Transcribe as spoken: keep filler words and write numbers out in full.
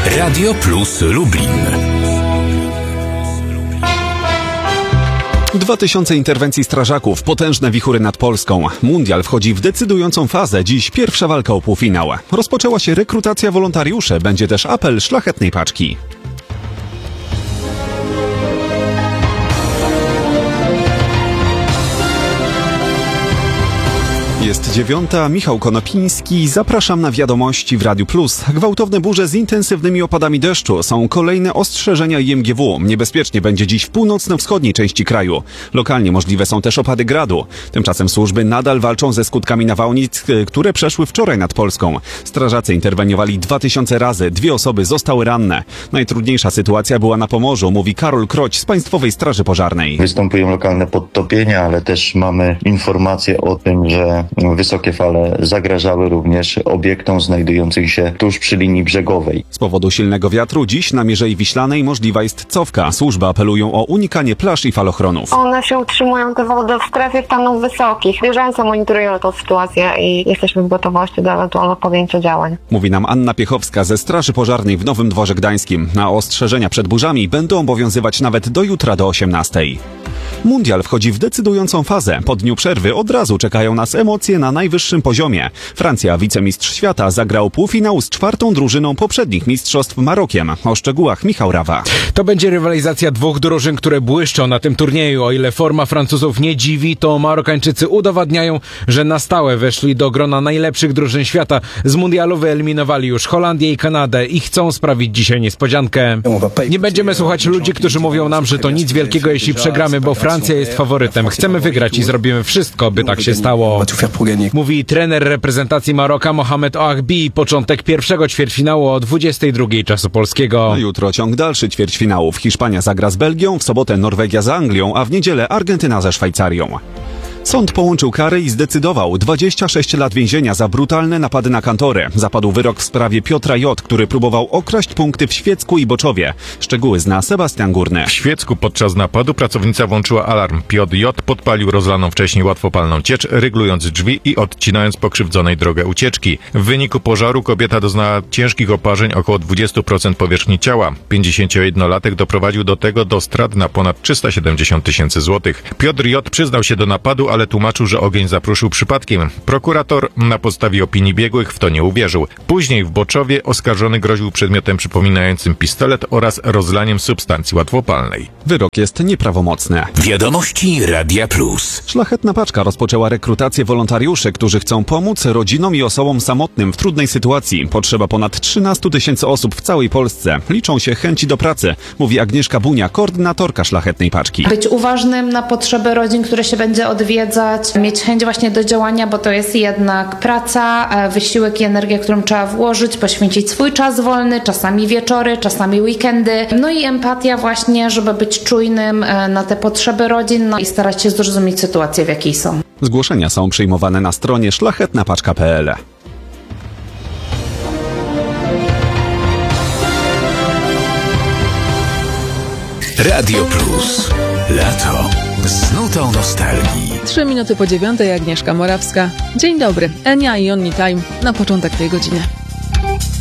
Radio Plus Lublin. Dwa tysiące interwencji strażaków, potężne wichury nad Polską. Mundial wchodzi w decydującą fazę. Dziś pierwsza walka o półfinał. Rozpoczęła się rekrutacja wolontariuszy. Będzie też apel Szlachetnej Paczki. Jest dziewiąta, Michał Konopiński. Zapraszam na wiadomości w Radiu Plus. Gwałtowne burze z intensywnymi opadami deszczu. Są kolejne ostrzeżenia I M G W. Niebezpiecznie będzie dziś w północno-wschodniej części kraju. Lokalnie możliwe są też opady gradu. Tymczasem służby nadal walczą ze skutkami nawałnic, które przeszły wczoraj nad Polską. Strażacy interweniowali dwa tysiące razy. Dwie osoby zostały ranne. Najtrudniejsza sytuacja była na Pomorzu, mówi Karol Kroć z Państwowej Straży Pożarnej. Występują lokalne podtopienia, ale też mamy informacje o tym, że wysokie fale zagrażały również obiektom znajdującym się tuż przy linii brzegowej. Z powodu silnego wiatru dziś na Mierzei Wiślanej możliwa jest cofka. Służby apelują o unikanie plaż i falochronów. One się utrzymują, te wody w strefie stanów wysokich. Bieżąco monitorują tę sytuację i jesteśmy w gotowości do ewentualnego podjęcia działań. Mówi nam Anna Piechowska ze Straży Pożarnej w Nowym Dworze Gdańskim. Na ostrzeżenia przed burzami będą obowiązywać nawet do jutra do osiemnastej. Mundial wchodzi w decydującą fazę. Po dniu przerwy od razu czekają nas emocje na najwyższym poziomie. Francja, wicemistrz świata, zagrał półfinał z czwartą drużyną poprzednich mistrzostw Marokiem. O szczegółach Michał Rawa. To będzie rywalizacja dwóch drużyn, które błyszczą na tym turnieju. O ile forma Francuzów nie dziwi, to Marokańczycy udowadniają, że na stałe weszli do grona najlepszych drużyn świata. Z mundialu wyeliminowali już Holandię i Kanadę i chcą sprawić dzisiaj niespodziankę. Nie będziemy słuchać ludzi, którzy mówią nam, że to nic wielkiego, jeśli przegramy, bo Francja jest faworytem. Chcemy wygrać i zrobimy wszystko, by tak się stało. Mówi trener reprezentacji Maroka Mohamed Ouahbi. Początek pierwszego ćwierćfinału o dwudziestej drugiej czasu polskiego. A jutro ciąg dalszy ćwierćfinałów. Hiszpania zagra z Belgią, w sobotę Norwegia z Anglią, a w niedzielę Argentyna ze Szwajcarią. Sąd połączył kary i zdecydował dwadzieścia sześć lat więzienia za brutalne napady na kantory. Zapadł wyrok w sprawie Piotra J., który próbował okraść punkty w Świecku i Boczowie. Szczegóły zna Sebastian Górny. W Świecku podczas napadu pracownica włączyła alarm. Piotr J. podpalił rozlaną wcześniej łatwopalną ciecz, ryglując drzwi i odcinając pokrzywdzonej drogę ucieczki. W wyniku pożaru kobieta doznała ciężkich oparzeń około dwadzieścia procent powierzchni ciała. pięćdziesięciojednolatek doprowadził do tego do strat na ponad trzysta siedemdziesiąt tysięcy złotych. Piotr J. przyznał się do napadu, ale tłumaczył, że ogień zapruszył przypadkiem. Prokurator na podstawie opinii biegłych w to nie uwierzył. Później w Boczowie oskarżony groził przedmiotem przypominającym pistolet oraz rozlaniem substancji łatwopalnej. Wyrok jest nieprawomocny. Wiadomości Radia Plus. Szlachetna Paczka rozpoczęła rekrutację wolontariuszy, którzy chcą pomóc rodzinom i osobom samotnym w trudnej sytuacji. Potrzeba ponad trzynaście tysięcy osób w całej Polsce. Liczą się chęci do pracy, mówi Agnieszka Bunia, koordynatorka Szlachetnej Paczki. Być uważnym na potrzeby rodzin, które się będzie odwiedzać, mieć chęć właśnie do działania, bo to jest jednak praca, wysiłek i energia, którą trzeba włożyć, poświęcić swój czas wolny, czasami wieczory, czasami weekendy, no i empatia właśnie, żeby być czujnym na te potrzeby rodzin, no i starać się zrozumieć sytuację, w jakiej są. Zgłoszenia są przyjmowane na stronie szlachetna paczka kropka p l. Radio Plus. Lato z nutą nostalgii. Trzy minuty po dziewiątej, Agnieszka Morawska. Dzień dobry, Enia i Only Time na początek tej godziny.